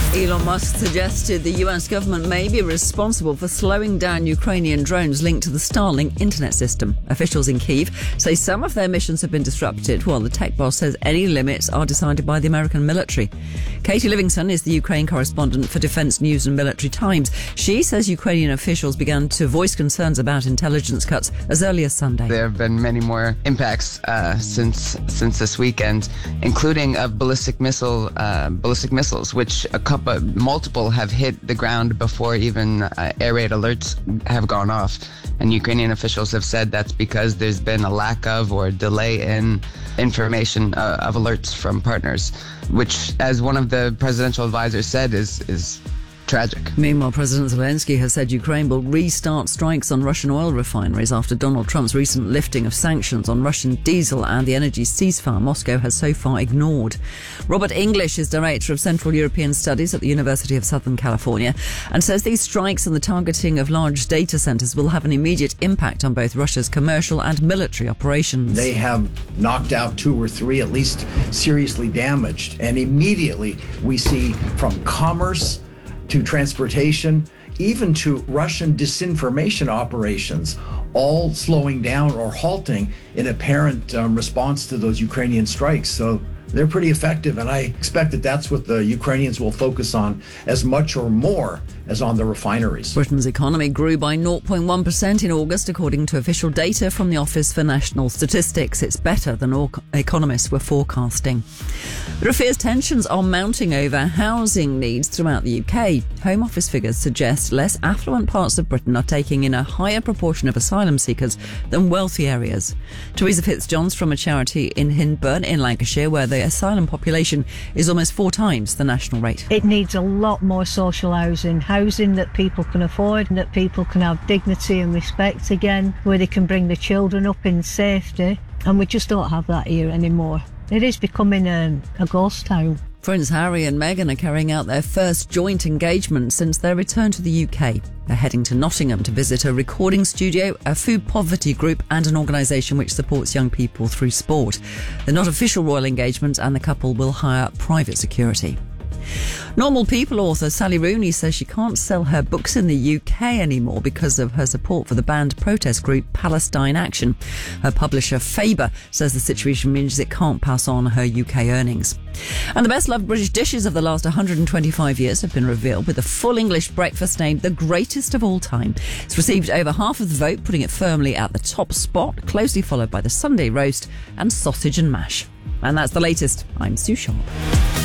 Elon Musk suggested the US government may be responsible for slowing down Ukrainian drones linked to the Starlink internet system. Officials in Kyiv say some of their missions have been disrupted, while the tech boss says any limits are decided by the American military. Katie Livingston is the Ukraine correspondent for Defence News and Military Times. She says Ukrainian officials began to voice concerns about intelligence cuts as early as Sunday. There have been many more impacts since this weekend, including of ballistic missiles, which multiple have hit the ground before even air raid alerts have gone off. And Ukrainian officials have said that's because there's been a lack of or delay in information of alerts from partners, which, as one of the presidential advisors said, is tragic. Meanwhile, President Zelensky has said Ukraine will restart strikes on Russian oil refineries after Donald Trump's recent lifting of sanctions on Russian diesel and the energy ceasefire Moscow has so far ignored. Robert English is Director of Central European Studies at the University of Southern California and says these strikes and the targeting of large data centers will have an immediate impact on both Russia's commercial and military operations. They have knocked out 2 or 3, at least seriously damaged. And immediately we see from commerce to transportation, even to Russian disinformation operations, all slowing down or halting in apparent response to those Ukrainian strikes. So they're pretty effective, and I expect that that's what the Ukrainians will focus on as much or more as on the refineries. Britain's economy grew by 0.1% in August, according to official data from the Office for National Statistics. It's better than all economists were forecasting. There are fierce tensions are mounting over housing needs throughout the UK. Home Office figures suggest less affluent parts of Britain are taking in a higher proportion of asylum seekers than wealthy areas. Teresa Fitzjohns from a charity in Hyndburn in Lancashire, where the asylum population is almost 4 times the national rate. It needs a lot more social housing that people can afford, and that people can have dignity and respect again, where they can bring the children up in safety, and we just don't have that here anymore. It is becoming a ghost town. Prince Harry and Meghan are carrying out their first joint engagement since their return to the UK. They're heading to Nottingham to visit a recording studio, a food poverty group and an organisation which supports young people through sport. They're not official royal engagements, and the couple will hire private security. Normal People author Sally Rooney says she can't sell her books in the UK anymore because of her support for the banned protest group Palestine Action. Her publisher Faber says the situation means it can't pass on her UK earnings. And the best-loved British dishes of the last 125 years have been revealed, with a full English breakfast named the greatest of all time. It's received over half of the vote, putting it firmly at the top spot, closely followed by the Sunday roast and sausage and mash. And that's the latest. I'm Sue Sharp.